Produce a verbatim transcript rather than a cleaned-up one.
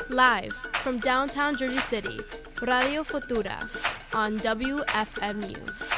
Live from downtown Jersey City, Radio Futura on W F M U.